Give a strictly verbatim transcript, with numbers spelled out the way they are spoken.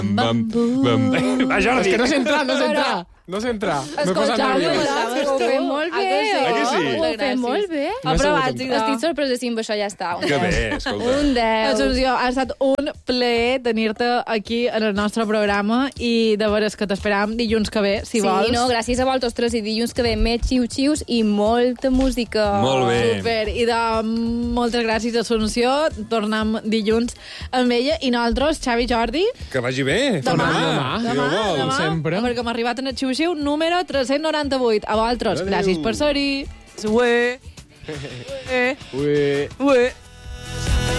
Bam, bam. Va, Jordi. És que no sé entrar, no sé entrar. No sé entrar. M'he posat nerviós. Ho fem molt bé. Eh que sí? Ho fem molt bé. No he sabut Aprovat, entrar. estic sorpresa amb això, ja està. Que bé, escolta. Un deu. Assumpció, ha estat un plaer tenir-te aquí en el nostre programa i de veres que t'esperam dilluns que ve, si sí, vols. no, gràcies a vosaltres i dilluns que ve més xiu-xius i molta música. Molt bé. Super, i de moltes gràcies a Assumpció. Tornem dilluns amb ella i nosaltres, Xavi i Jordi. Que vagi bé. Demà, demà, si ho vols. sempre. Perquè hem arribat en el xiu-xiu número tres-cents noranta-vuit. A vosaltres, Adéu. gràcies per ser-hi. Ué. Ué. Ué. Ué.